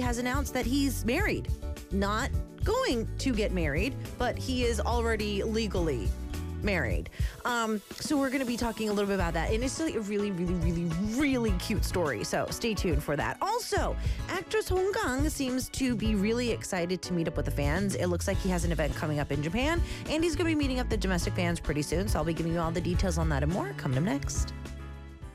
has announced that he's married. Not going to get married, but he is already legally married. So we're going to be talking a little bit about that. And it's a really, really, really, really cute story. So stay tuned for that. Also, actress Hong Kang seems to be really excited to meet up with the fans. It looks like he has an event coming up in Japan, and he's going to be meeting up the domestic fans pretty soon. So I'll be giving you all the details on that and more coming up next.